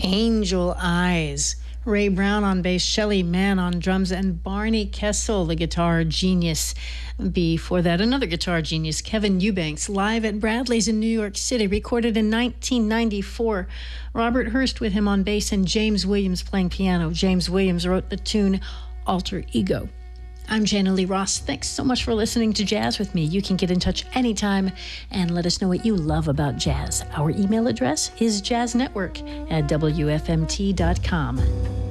Angel Eyes. Ray Brown on bass, Shelly Mann on drums, and Barney Kessel, the guitar genius. Before that, another guitar genius, Kevin Eubanks, live at Bradley's in New York City, recorded in 1994. Robert Hurst with him on bass and James Williams playing piano. James Williams wrote the tune Alter Ego. I'm Jana Lee Ross. Thanks so much for listening to Jazz with me. You can get in touch anytime and let us know what you love about jazz. Our email address is jazznetwork@wfmt.com.